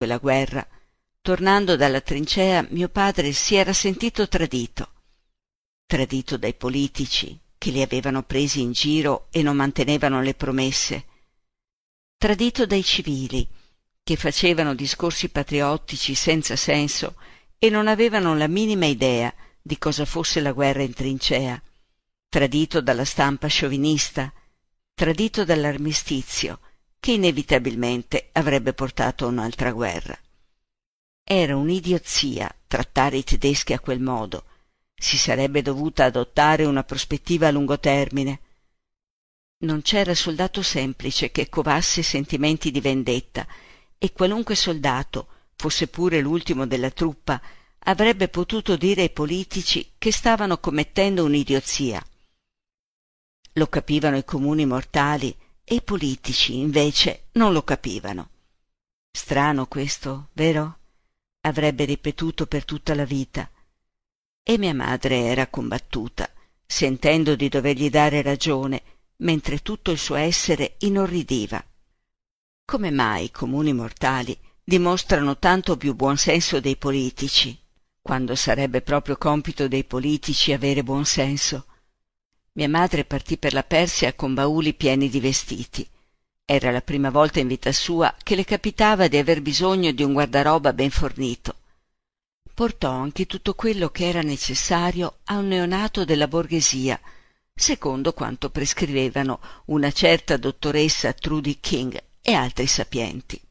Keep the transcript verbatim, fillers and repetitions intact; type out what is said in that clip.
quella guerra, tornando dalla trincea, mio padre si era sentito tradito. Tradito dai politici, che li avevano presi in giro e non mantenevano le promesse. Tradito dai civili, che facevano discorsi patriottici senza senso e non avevano la minima idea di cosa fosse la guerra in trincea. Tradito dalla stampa sciovinista, tradito dall'armistizio, che inevitabilmente avrebbe portato a un'altra guerra. Era un'idiozia trattare i tedeschi a quel modo. Si sarebbe dovuta adottare una prospettiva a lungo termine. Non c'era soldato semplice che covasse sentimenti di vendetta, e qualunque soldato, fosse pure l'ultimo della truppa, avrebbe potuto dire ai politici che stavano commettendo un'idiozia. Lo capivano i comuni mortali e i politici, invece, non lo capivano. Strano questo, vero? Avrebbe ripetuto per tutta la vita. E mia madre era combattuta, sentendo di dovergli dare ragione, mentre tutto il suo essere inorridiva. Come mai i comuni mortali dimostrano tanto più buon senso dei politici, quando sarebbe proprio compito dei politici avere buon senso? Mia madre partì per la Persia con bauli pieni di vestiti. Era la prima volta in vita sua che le capitava di aver bisogno di un guardaroba ben fornito. Portò anche tutto quello che era necessario a un neonato della borghesia, secondo quanto prescrivevano una certa dottoressa Trudy King e altri sapienti.